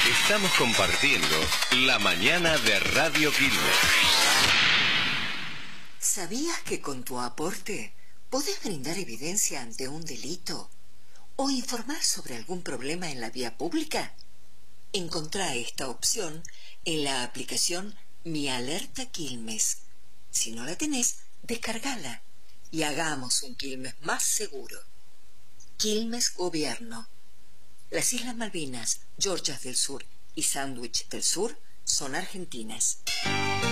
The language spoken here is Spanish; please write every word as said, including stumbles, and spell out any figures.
Estamos compartiendo la mañana de Radio Quilmes. ¿Sabías que con tu aporte podés brindar evidencia ante un delito o informar sobre algún problema en la vía pública? Encontrá esta opción en la aplicación Mi Alerta Quilmes. Si no la tenés, descargala y hagamos un Quilmes más seguro. Quilmes Gobierno. Las Islas Malvinas, Georgias del Sur y Sandwich del Sur son argentinas.